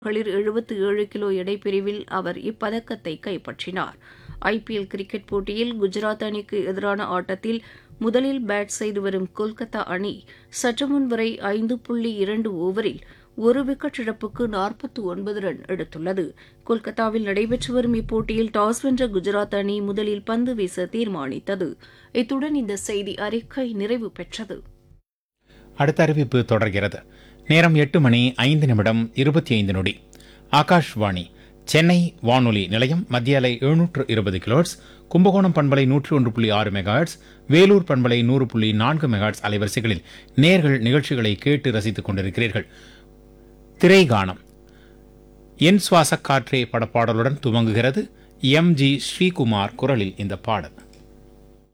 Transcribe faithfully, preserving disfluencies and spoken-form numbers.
மகளிர் எழுபத்து ஏழு கிலோ எடைப்பிரிவில் அவர் இப்பதக்கத்தை கைப்பற்றினார். ஐபிஎல் கிரிக்கெட் போட்டியில் குஜராத் அணிக்கு எதிரான ஆட்டத்தில் முதலில் பேட் செய்து வரும் கொல்கத்தா அணி சற்றுமுன் வரை ஐந்து புள்ளி இரண்டு ஓவரில் ஒரு விக்கெட் இழப்புக்கு நாற்பத்து ஒன்பது ரன் எடுத்துள்ளது. கொல்கத்தாவில் நடைபெற்று வரும் இப்போட்டியில் டாஸ் வென்ற குஜராத் அணி முதலில் பந்து வீச தீர்மானித்தது. இத்துடன் இந்த செய்தி அறிக்கை நிறைவு பெற்றது. அடுத்த அறிவிப்பு தொடர்கிறது. நேரம் எட்டு மணி ஐந்து நிமிடம் இருபத்தி ஐந்து நொடி. ஆகாஷ்வாணி சென்னை வானொலி நிலையம் மத்திய அலை எழுநூற்று இருபது கிலோஹெர்ட்ஸ், கும்பகோணம் பண்பலை நூற்று ஒன்று புள்ளி ஆறு மெகாஹெர்ட்ஸ், வேலூர் பண்பலை நூறு புள்ளி நான்கு மெகாஹெர்ட்ஸ் அலைவரிசைகளில் நேர்கள் நிகழ்ச்சிகளை கேட்டு ரசித்துக் கொண்டிருக்கிறீர்கள். திரைகானம் என் சுவாச காற்றே படப்பாடலுடன் துவங்குகிறது. எம் ஜி ஸ்ரீகுமார் குரலில் இந்த பாடல்.